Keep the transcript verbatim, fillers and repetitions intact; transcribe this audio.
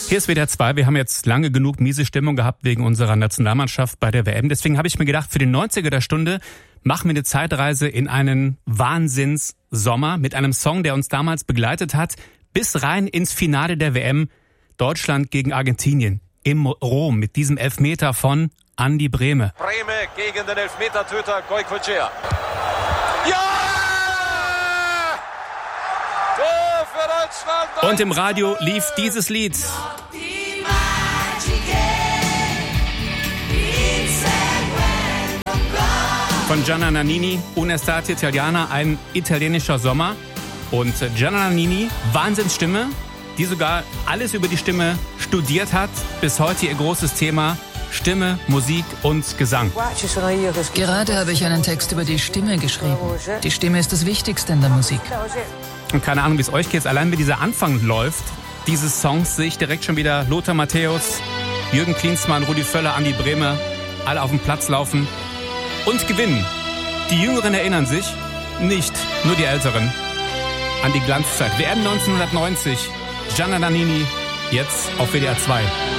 Hier ist W D R zwei. Wir haben jetzt lange genug miese Stimmung gehabt wegen unserer Nationalmannschaft bei der W M. Deswegen habe ich mir gedacht, für den neunziger der Stunde machen wir eine Zeitreise in einen Wahnsinnssommer mit einem Song, der uns damals begleitet hat, bis rein ins Finale der W M. Deutschland gegen Argentinien im Rom mit diesem Elfmeter von Andi Brehme. Brehme gegen den Elfmetertöter Goicoechea. Ja! Tor für Deutschland! Und im Radio lief dieses Lied. Von Gianna Nannini, Un'estate italiana, ein italienischer Sommer. Und Gianna Nannini, Wahnsinnsstimme, die sogar alles über die Stimme studiert hat. Bis heute ihr großes Thema: Stimme, Musik und Gesang. Gerade habe ich einen Text über die Stimme geschrieben. Die Stimme ist das Wichtigste in der Musik. Und keine Ahnung, wie es euch geht. Allein wie dieser Anfang läuft, dieses Songs, sehe ich direkt schon wieder Lothar Matthäus, Jürgen Klinsmann, Rudi Völler, Andi Brehme, alle auf dem Platz laufen und gewinnen. Die Jüngeren erinnern sich, nicht nur die Älteren, an die Glanzzeit. W M neunzehnhundertneunzig, Gianna Nannini, jetzt auf W D R zwei.